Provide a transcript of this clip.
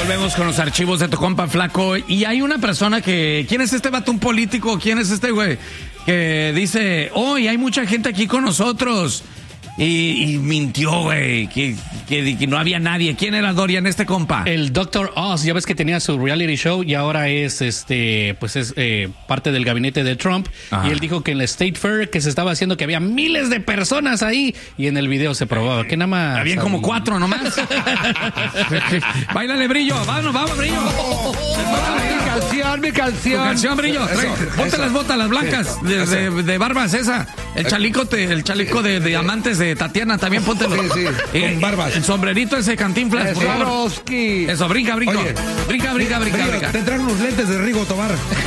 Volvemos con los archivos de tu compa Flaco. Y hay una persona que... ¿Quién es este vato? ¿Un político? ¿Quién es este güey? Que dice, y hay mucha gente aquí con nosotros. Y mintió, güey, que no había nadie. ¿Quién era Dorian, este compa? El Dr. Oz, ya ves que tenía su reality show y ahora es parte del gabinete de Trump. Ajá. Y él dijo que en la State Fair que se estaba haciendo que había miles de personas ahí y en el video se probaba que nada más habían como 4 nomás. Báilale, Brillo, vamos, Brillo. Mi canción, Brillo. Ponte las botas, las blancas de barbas, esa. El chalico de diamantes de Tatiana, también póntelo. Sí, con barbas. El sombrerito ese Cantinflas, por favor. Eso, brinca. Oye, Brinca. Te traen unos lentes de Rigo Tobar.